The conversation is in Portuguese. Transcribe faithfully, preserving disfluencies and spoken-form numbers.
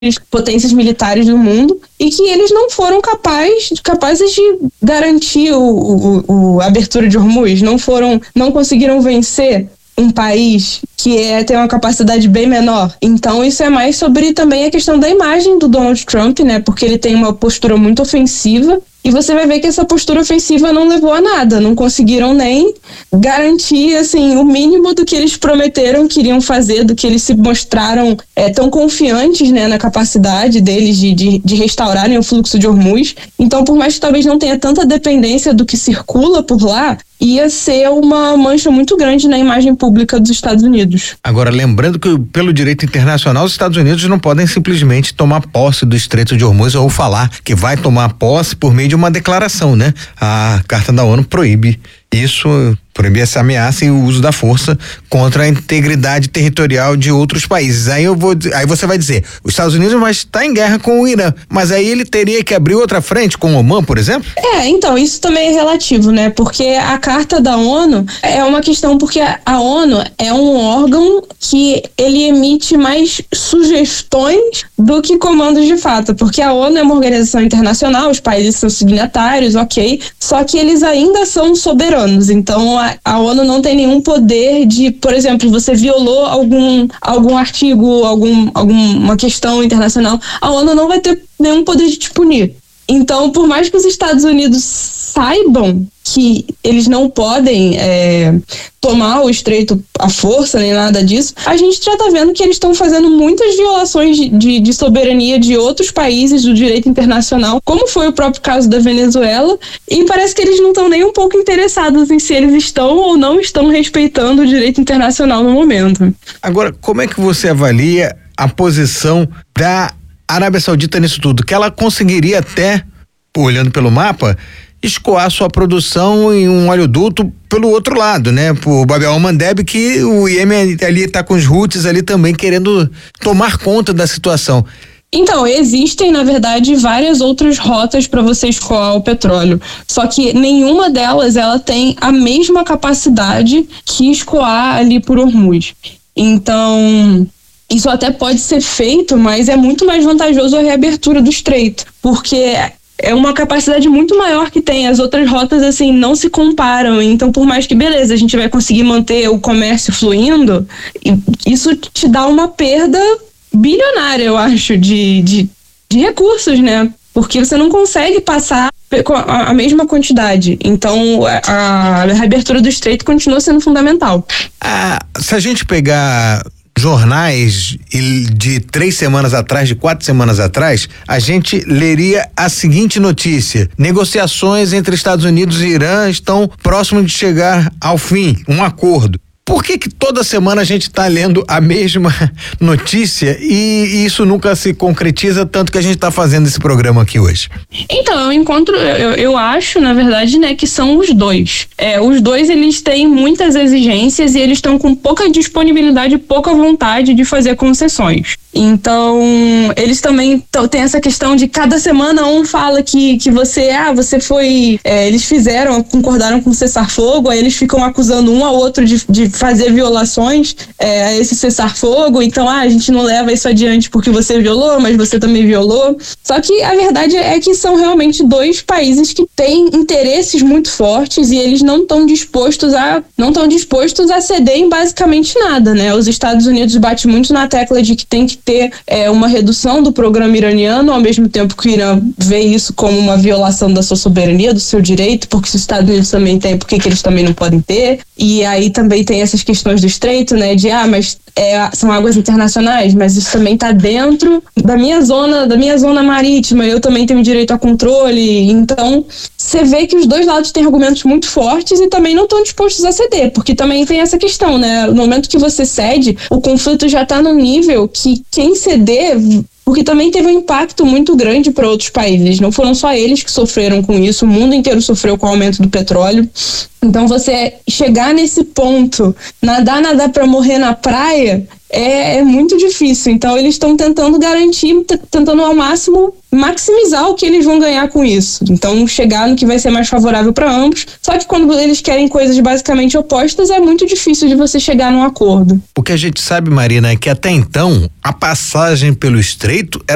potências militares do mundo e que eles não foram capaz, capazes de garantir o, o, o, a abertura de Hormuz, não foram, não conseguiram vencer um país que é, tem uma capacidade bem menor. Então isso é mais sobre também a questão da imagem do Donald Trump, né? Porque ele tem uma postura muito ofensiva e você vai ver que essa postura ofensiva não levou a nada, não conseguiram nem garantir assim, o mínimo do que eles prometeram que iriam fazer, do que eles se mostraram é, tão confiantes, né, na capacidade deles de, de, de restaurarem o fluxo de Hormuz. Então, por mais que talvez não tenha tanta dependência do que circula por lá, ia ser uma mancha muito grande na imagem pública dos Estados Unidos. Agora, lembrando que pelo direito internacional, os Estados Unidos não podem simplesmente tomar posse do Estreito de Hormuz ou falar que vai tomar posse por meio de uma declaração, né? A Carta da ONU proíbe isso, proibir essa ameaça e o uso da força contra a integridade territorial de outros países. Aí eu vou, aí você vai dizer, os Estados Unidos vai estar em guerra com o Irã, mas aí ele teria que abrir outra frente com o Omã, por exemplo? É, então, isso também é relativo, né? Porque a Carta da ONU é uma questão, porque a ONU é um órgão que ele emite mais sugestões do que comandos de fato, porque a ONU é uma organização internacional, os países são signatários, ok, só que eles ainda são soberanos. Então a, a ONU não tem nenhum poder de, por exemplo, você violou algum, algum artigo, algum, alguma questão internacional, a ONU não vai ter nenhum poder de te punir. Então, por mais que os Estados Unidos saibam que eles não podem é, tomar o estreito à força, nem nada disso, a gente já está vendo que eles estão fazendo muitas violações de, de, de soberania de outros países do direito internacional, como foi o próprio caso da Venezuela, e parece que eles não estão nem um pouco interessados em se eles estão ou não estão respeitando o direito internacional no momento. Agora, como é que você avalia a posição da Arábia Saudita nisso tudo? Que ela conseguiria até, olhando pelo mapa, escoar sua produção em um oleoduto pelo outro lado, né? Por Bab el-Mandeb, que o Iêmen ali tá com os Houthis ali também querendo tomar conta da situação. Então, existem, na verdade, várias outras rotas para você escoar o petróleo. Só que nenhuma delas ela tem a mesma capacidade que escoar ali por Hormuz. Então, isso até pode ser feito, mas é muito mais vantajoso a reabertura do estreito, porque é uma capacidade muito maior que tem. As outras rotas, assim, não se comparam. Então, por mais que, beleza, a gente vai conseguir manter o comércio fluindo, isso te dá uma perda bilionária, eu acho, de, de, de recursos, né? Porque você não consegue passar a mesma quantidade. Então, a, a reabertura do estreito continua sendo fundamental. Ah, se a gente pegar jornais de três semanas atrás, de quatro semanas atrás, a gente leria a seguinte notícia: negociações entre Estados Unidos e Irã estão próximos de chegar ao fim, um acordo. Por que que toda semana a gente está lendo a mesma notícia e isso nunca se concretiza, tanto que a gente está fazendo esse programa aqui hoje? Então, eu encontro, eu, eu acho, na verdade, né, que são os dois. É, os dois, eles têm muitas exigências e eles estão com pouca disponibilidade, pouca vontade de fazer concessões. Então, eles também têm essa questão de cada semana um fala que, que você, ah, você foi, é, eles fizeram, concordaram com o cessar-fogo, aí eles ficam acusando um ao outro de, de fazer violações é, a esse cessar-fogo, então, ah, a gente não leva isso adiante porque você violou, mas você também violou. Só que a verdade é que são realmente dois países que têm interesses muito fortes e eles não estão dispostos a, não estão dispostos a ceder em basicamente nada, né? Os Estados Unidos batem muito na tecla de que tem que ter é, uma redução do programa iraniano, ao mesmo tempo que o Irã vê isso como uma violação da sua soberania, do seu direito, porque se os Estados Unidos também têm, por que que eles também não podem ter? E aí também tem essas questões do estreito, né, de, ah, mas é, são águas internacionais, mas isso também está dentro da minha zona, da minha zona marítima, eu também tenho direito a controle. Então, você vê que os dois lados têm argumentos muito fortes e também não estão dispostos a ceder, porque também tem essa questão, né, no momento que você cede, o conflito já está no nível que quem ceder, porque também teve um impacto muito grande para outros países, não foram só eles que sofreram com isso, o mundo inteiro sofreu com o aumento do petróleo. Então você chegar nesse ponto, nadar, nadar para morrer na praia, é, é muito difícil. Então eles estão tentando garantir, t- tentando ao máximo maximizar o que eles vão ganhar com isso. Então chegar no que vai ser mais favorável para ambos. Só que quando eles querem coisas basicamente opostas, é muito difícil de você chegar num acordo. O que a gente sabe, Marina, é que até então a passagem pelo estreito